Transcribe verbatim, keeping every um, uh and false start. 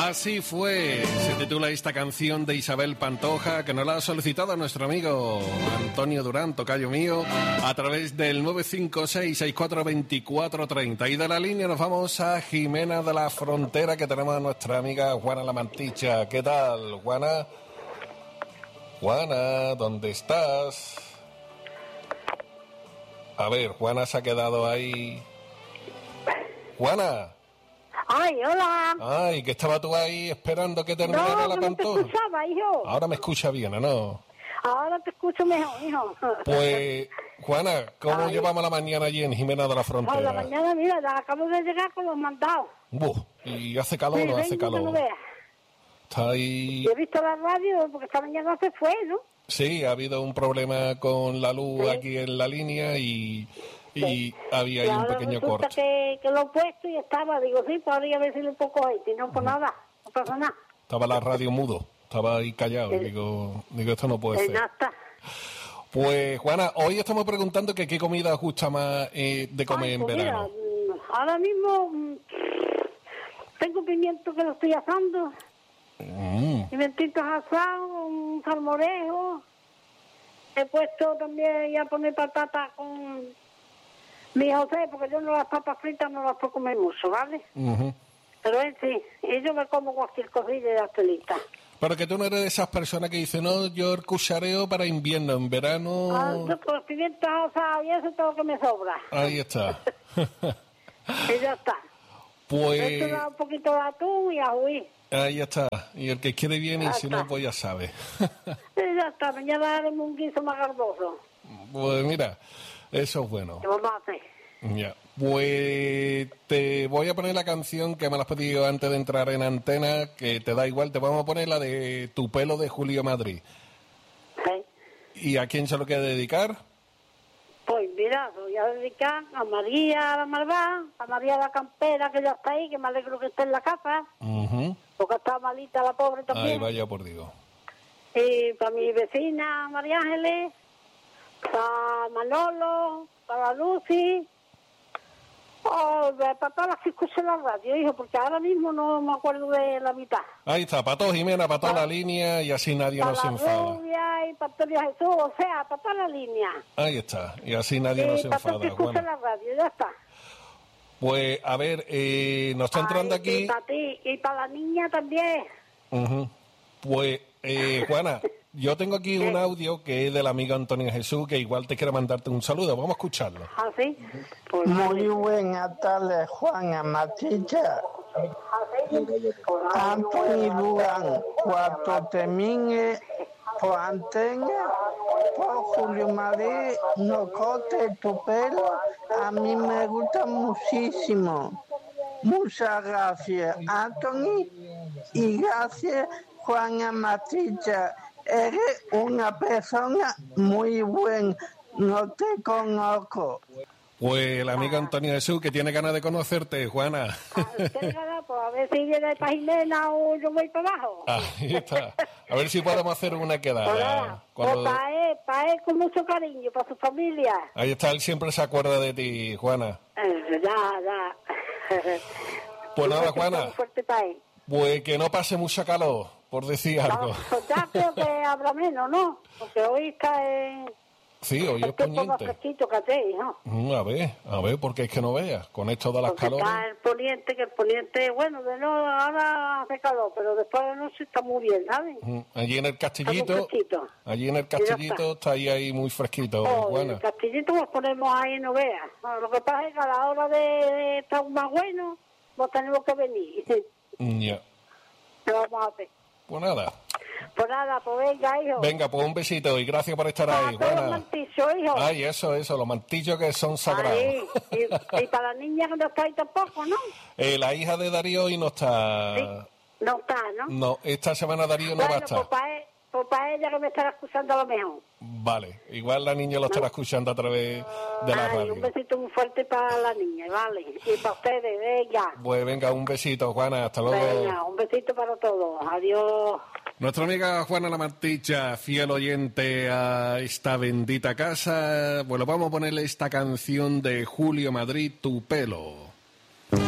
Así fue, se titula esta canción de Isabel Pantoja, que nos la ha solicitado nuestro amigo Antonio Durán, tocayo mío, a través del nueve cinco seis, seis cuatro dos cuatro tres cero. Y de la línea nos vamos a Jimena de la Frontera, que tenemos a nuestra amiga Juana La Manticha. ¿Qué tal, Juana? Juana, ¿dónde estás? A ver, Juana se ha quedado ahí. Juana. Ay, hola. Ay, que estaba tú ahí esperando que terminara no, la Pantoja. No, te escuchaba, hijo. Ahora me escucha bien, ¿no? Ahora te escucho mejor, hijo. Pues, Juana, ¿cómo Ay. llevamos la mañana allí en Jimena de la Frontera? Por la mañana, mira, ya acabo de llegar con los mandados. Buf, ¿y hace calor o Sí, no hace vengo, que calor? no veas. Está ahí... Y he visto la radio porque esta mañana se fue, ¿no? Sí, ha habido un problema con la luz Sí. aquí en la línea y, y Sí. había Y ahí un ahora pequeño resulta corte. Que, que lo he puesto y estaba, digo, sí, podría decirle un poco ahí, si no, pues nada, no pasa nada. Estaba la radio mudo, estaba ahí callado. Sí. Digo, digo, esto no puede Pues ser. ya está. Pues, Juana, hoy estamos preguntando que qué comida os gusta más eh, de comer Ay, en pues verano. mira, mm, ahora mismo mm, tengo pimiento que lo estoy asando, Mm, pimientitos asados, un salmorejo. He puesto también a poner patata con mi José, porque yo no las papas fritas no las puedo comer mucho, ¿vale? ujú. Pero él sí, y yo me como cualquier cosilla y ya estoy lista. Pero que tú no eres de esas personas que dicen, no, yo el cuchareo para invierno, en verano... Ah, yo con los pimientos asados y eso es todo lo que me sobra. Ahí está. Y ya está. He Pues hecho un poquito de atún y ajuí. ahí está. Y el que quiere bien y Ya si no, está. pues ya sabe. Y ya está, mañana haremos un guiso más garboso. Pues mira, eso es bueno. ¿Qué vamos a hacer? Ya. Pues te voy a poner la canción que me la has pedido antes de entrar en antena, que te da igual, te vamos a poner la de Tu pelo de Julio Madrid. ¿Sí? ¿Y a quién se lo quiere dedicar? Pues mira, voy a dedicar a María la Malvada, a María la Campera, que ya está ahí, que me alegro que esté en la casa, Ujú. porque está malita la pobre Ay, también. vaya por Dios. Y para mi vecina María Ángeles, para Manolo, para Lucy, oh, para todas las que escuchan la radio, hijo, porque ahora mismo no me acuerdo de la mitad. Ahí está, para todos, Jimena, para toda la línea y así nadie Para nos la enfada. rubia y para Antonio Jesús, o sea, para toda la línea. Ahí está, y así nadie nos Y para todos los que enfada. escuchan Bueno, la radio, ya está. pues a ver, eh, nos está entrando Ay, aquí... Y para ti, y para la niña también. Ujú. Pues, eh, Juana, yo tengo aquí un audio que es del amigo Antonio Jesús, que igual te quiere mandarte un saludo. Vamos a escucharlo. ¿Ah, sí? Pues Muy vale. buenas tardes, Juana Maticha. Pues Anthony Durán, cuando termine por antena, por Julio Madrid, no corte tu pelo, a mí me gusta muchísimo. Muchas gracias, Anthony, y gracias, Juana Maticha. Eres una persona muy buena, no te conozco. Pues el amigo Antonio Jesús, que tiene ganas de conocerte, Juana. ¿Qué gana? Pues a ver si viene para Jimena o yo voy para abajo. Ahí está. A ver si podemos hacer una Pues quedada. nada, Cuando- pues para él, para él con mucho cariño, para su familia. Ahí está, él siempre se acuerda de ti, Juana. Eh, ya, ya. Pues Un nada, besito Juana. muy fuerte para él. Pues que no pase mucha calor, por decir algo. No, pues ya creo que habrá menos, ¿no? Porque hoy está en Sí, hoy es el tiempo más poniente. fresquito que ayer, ¿no? Mm, A ver, a ver, porque es que no veas, con esto de las Porque está calores. el poniente, que el poniente, bueno, de no, ahora hace calor, pero después de noche está muy bien, ¿sabes? Mm, Allí en el Está castillito, muy fresquito. allí en el ya castillito está. está ahí, ahí muy fresquito, Oh, Juana. el castillito nos ponemos ahí, no veas. Bueno, lo que pasa es que a la hora de, de estar más bueno, pues tenemos que venir. Mm, Ya. ¿Qué vamos a hacer? Pues nada. Pues nada, pues venga, hijo. Venga, pues un besito y gracias por estar Para ahí, todos los Juana. mantillos, hijo. Ay, eso, eso, los mantillos que son sagrados. Ahí. Y, y para la niña que no está ahí tampoco, ¿no? Eh, la hija de Darío hoy no está. Sí. No está, ¿no? No, esta semana Darío no va a Bueno, estar. pues para, él- pues para ella que me estará escuchando a lo mejor. Vale, igual la niña lo estará escuchando a través de la Ay, radio. un besito muy fuerte para la niña, ¿vale? Y para ustedes, venga. Pues venga, un besito, Juana, hasta luego. Venga, un besito para todos. Adiós. Nuestra amiga Juana La Manticha, fiel oyente a esta bendita casa, bueno, vamos a ponerle esta canción de Julio Madrid, Tu pelo.